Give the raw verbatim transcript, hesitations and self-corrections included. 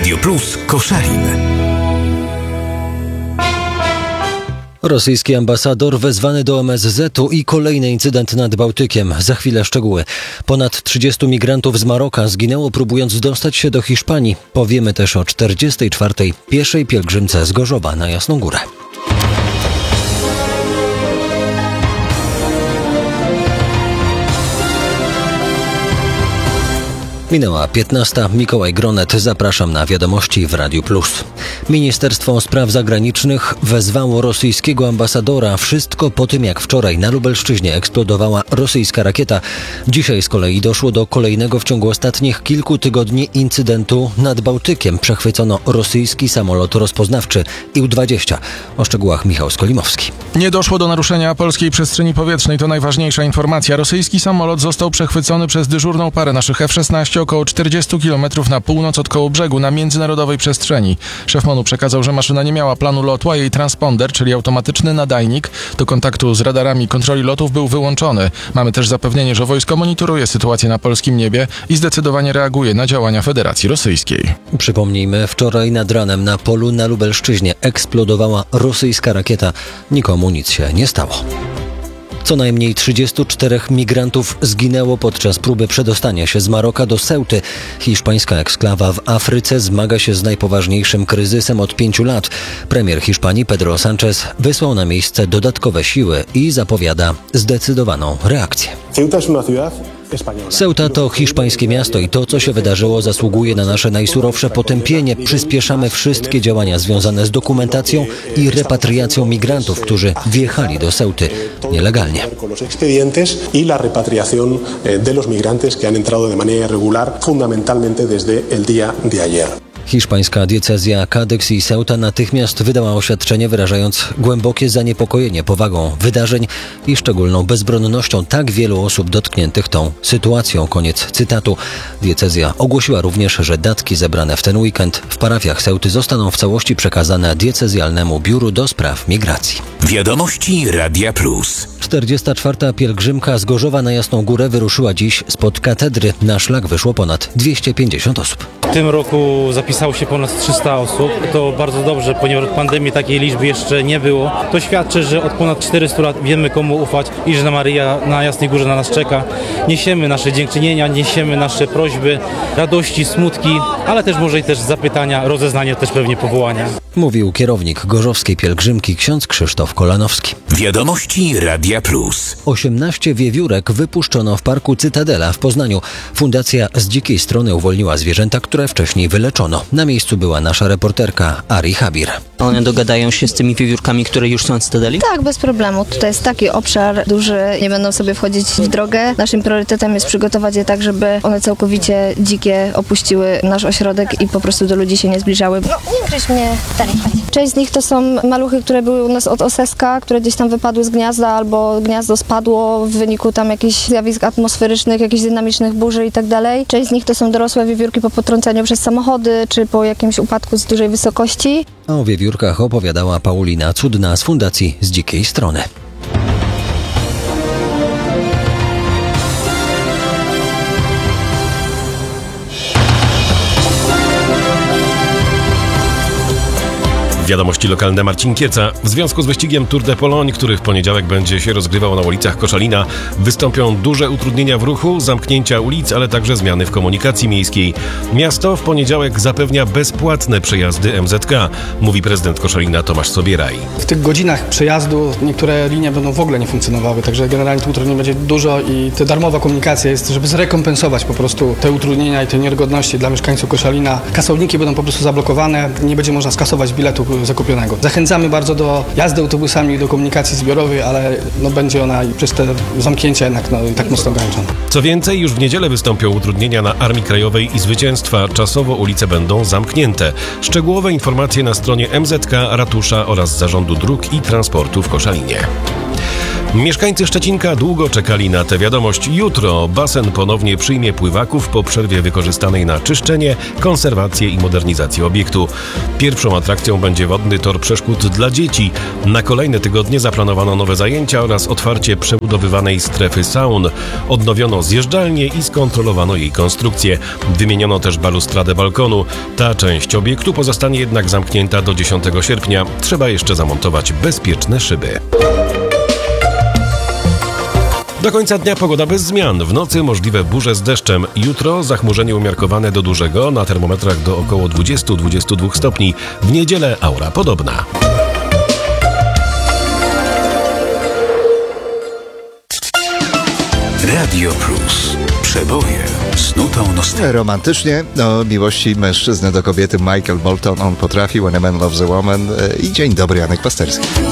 Radio Plus Koszalin. Rosyjski ambasador wezwany do M S Z-u i kolejny incydent nad Bałtykiem. Za chwilę szczegóły. Ponad trzydziestu migrantów z Maroka zginęło, próbując dostać się do Hiszpanii. Powiemy też o czterdziestej czwartej pieszej pielgrzymce z Gorzowa na Jasną Górę. Minęła piętnasta. Mikołaj Gronet. Zapraszam na wiadomości w Radiu Plus. Ministerstwo Spraw Zagranicznych wezwało rosyjskiego ambasadora. Wszystko po tym, jak wczoraj na Lubelszczyźnie eksplodowała rosyjska rakieta. Dzisiaj z kolei doszło do kolejnego w ciągu ostatnich kilku tygodni incydentu nad Bałtykiem. Przechwycono rosyjski samolot rozpoznawczy I U dwadzieścia. O szczegółach Michał Skolimowski. Nie doszło do naruszenia polskiej przestrzeni powietrznej. To najważniejsza informacja. Rosyjski samolot został przechwycony przez dyżurną parę naszych F szesnaście około czterdziestu kilometrów na północ od Kołobrzegu na międzynarodowej przestrzeni. Szef MONU przekazał, że maszyna nie miała planu lotu, a jej transponder, czyli automatyczny nadajnik do kontaktu z radarami kontroli lotów, był wyłączony. Mamy też zapewnienie, że wojsko monitoruje sytuację na polskim niebie i zdecydowanie reaguje na działania Federacji Rosyjskiej. Przypomnijmy, wczoraj nad ranem na polu na Lubelszczyźnie eksplodowała rosyjska rakieta. Nikomu nic się nie stało. Co najmniej trzydziestu czterech migrantów zginęło podczas próby przedostania się z Maroka do Ceuty. Hiszpańska eksklawa w Afryce zmaga się z najpoważniejszym kryzysem od pięciu lat. Premier Hiszpanii Pedro Sánchez wysłał na miejsce dodatkowe siły i zapowiada zdecydowaną reakcję. Ceuta to hiszpańskie miasto i to, co się wydarzyło, zasługuje na nasze najsurowsze potępienie. Przyspieszamy wszystkie działania związane z dokumentacją i repatriacją migrantów, którzy wjechali do Ceuty nielegalnie. Hiszpańska diecezja Kadyks i Ceuta natychmiast wydała oświadczenie, wyrażając głębokie zaniepokojenie powagą wydarzeń i szczególną bezbronnością tak wielu osób dotkniętych tą sytuacją. Koniec cytatu. Diecezja ogłosiła również, że datki zebrane w ten weekend w parafiach Ceuty zostaną w całości przekazane diecezjalnemu biuru do spraw migracji. Wiadomości Radia Plus. czterdziesta czwarta pielgrzymka z Gorzowa na Jasną Górę wyruszyła dziś spod katedry. Na szlak wyszło ponad dwieście pięćdziesiąt osób. W tym roku zapisało się ponad trzysta osób. To bardzo dobrze, ponieważ od pandemii takiej liczby jeszcze nie było. To świadczy, że od ponad czterystu lat wiemy, komu ufać i że Maryja na Jasnej Górze na nas czeka. Niesiemy nasze dziękczynienia, niesiemy nasze prośby, radości, smutki, ale też może i też zapytania, rozeznanie, też pewnie powołania. Mówił kierownik gorzowskiej pielgrzymki ksiądz Krzysztof Kolanowski. Wiadomości Radia Plus. osiemnaście wiewiórek wypuszczono w parku Cytadela w Poznaniu. Fundacja z dzikiej strony uwolniła zwierzęta, które wcześniej wyleczono. Na miejscu była nasza reporterka Ari Habir. One dogadają się z tymi wiewiórkami, które już są w Cytadeli? Tak, bez problemu. Tutaj jest taki obszar duży, nie będą sobie wchodzić w drogę. Naszym priorytetem jest przygotować je tak, żeby one całkowicie dzikie opuściły nasz ośrodek i po prostu do ludzi się nie zbliżały. No, nie gryź mnie, dalej chodź. Część z nich to są maluchy, które były u nas od oseska, które gdzieś tam wypadły z gniazda albo gniazdo spadło w wyniku tam jakichś zjawisk atmosferycznych, jakichś dynamicznych burzy i tak dalej. Część z nich to są dorosłe wiewiórki po potrąceniu przez samochody czy po jakimś upadku z dużej wysokości. A o wiewiórkach opowiadała Paulina Cudna z Fundacji z dzikiej strony. Wiadomości lokalne, Marcin Kieca. W związku z wyścigiem Tour de Pologne, który w poniedziałek będzie się rozgrywał na ulicach Koszalina, wystąpią duże utrudnienia w ruchu, zamknięcia ulic, ale także zmiany w komunikacji miejskiej. Miasto w poniedziałek zapewnia bezpłatne przejazdy M Z K, mówi prezydent Koszalina Tomasz Sobieraj. W tych godzinach przejazdu niektóre linie będą w ogóle nie funkcjonowały, także generalnie tych utrudnień będzie dużo i ta darmowa komunikacja jest, żeby zrekompensować po prostu te utrudnienia i te niewygodności dla mieszkańców Koszalina. Kasowniki będą po prostu zablokowane, nie będzie można skasować biletu zakupionego. Zachęcamy bardzo do jazdy autobusami, do komunikacji zbiorowej, ale no, będzie ona i przez te zamknięcia jednak no, tak mocno ograniczona. Co więcej, już w niedzielę wystąpią utrudnienia na Armii Krajowej i Zwycięstwa. Czasowo ulice będą zamknięte. Szczegółowe informacje na stronie M Z K, ratusza oraz Zarządu Dróg i Transportu w Koszalinie. Mieszkańcy Szczecinka długo czekali na tę wiadomość. Jutro basen ponownie przyjmie pływaków po przerwie wykorzystanej na czyszczenie, konserwację i modernizację obiektu. Pierwszą atrakcją będzie wodny tor przeszkód dla dzieci. Na kolejne tygodnie zaplanowano nowe zajęcia oraz otwarcie przebudowywanej strefy saun. Odnowiono zjeżdżalnię i skontrolowano jej konstrukcję. Wymieniono też balustradę balkonu. Ta część obiektu pozostanie jednak zamknięta do dziesiątego sierpnia. Trzeba jeszcze zamontować bezpieczne szyby. Do końca dnia pogoda bez zmian. W nocy możliwe burze z deszczem. Jutro zachmurzenie umiarkowane do dużego, na termometrach do około dwudziestu do dwudziestu dwóch stopni. W niedzielę aura podobna. Radio Plus. Przeboje z nutą nostalgii. Romantycznie, o miłości mężczyzny do kobiety Michael Bolton, on potrafił, When a Man Loves a Woman i Dzień dobry, Janek Pasterski.